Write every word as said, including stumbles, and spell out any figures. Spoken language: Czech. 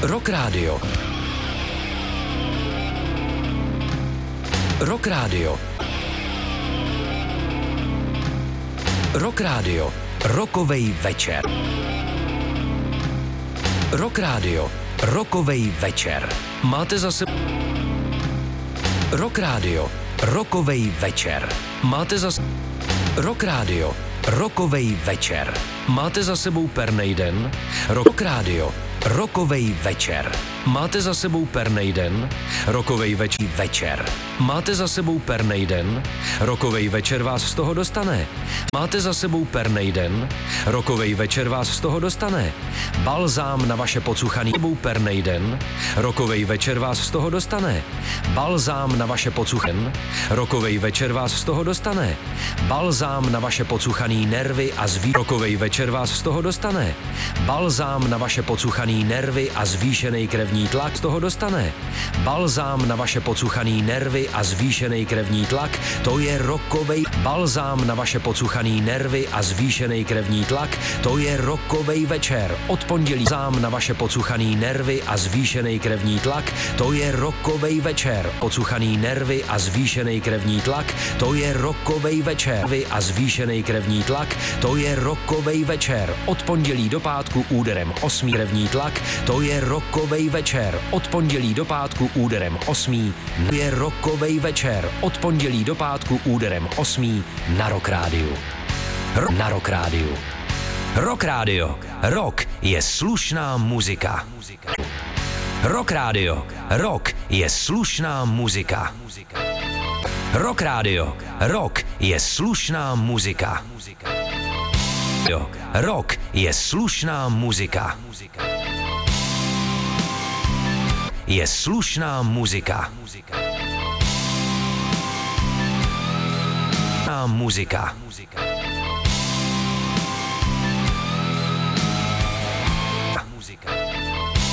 Rock Radio. Rock Radio. Rock Radio. Rokovej večer. Rock Radio. Rokovej večer. Máte zase... Rock Radio. Rokovej večer. Máte zase... Rock Radio. Rokovej večer. Máte za sebou pernej den? Rock Radio. Rokovej večer. Máte za sebou pernej den? Rokovej večer. večer. Máte za sebou pernej den? Rokovej večer vás z toho dostane. Máte za sebou pernej den? Rokovej večer vás z toho dostane. Balzám na vaše pocuchaný pernej den? Rokovej večer vás z toho dostane. Balzám na vaše pocuchen? Rokovej večer vás z toho dostane. Balzám na vaše pocuchaný nervy a zví... Rokovej večer vás z toho dostane. Balzám na vaše pocuchaný nervy a zvýšený krevní tlak z toho dostane. Balzám na vaše pocuchaný nervy a zvýšený krevní tlak, to je rokovej. Balzám na vaše pocuchaný nervy a zvýšený krevní tlak, to je rokovej večer. Od pondělí zám na vaše pocuchaný nervy a zvýšený krevní tlak, to je rokovej večer. Pocuchaný nervy a zvýšený krevní tlak, to je rokovej večer. Vy a zvýšený krevní tlak, to je rokovej večer. Od pondělí do pátku úderem osmý krevní tlak, to je rokovej večer. Od pondělí do pátku úderem osmý, je rokovej večer. Od pondělí do pátku úderem osmý na Rock Radio. Ro- na Rock Radio. Rock Radio. Rock je slušná muzika. Rock Radio. Rock je slušná muzika. Rock Radio. Rock je slušná muzika. Rock je slušná muzika. Je slušná muzika. Muzika.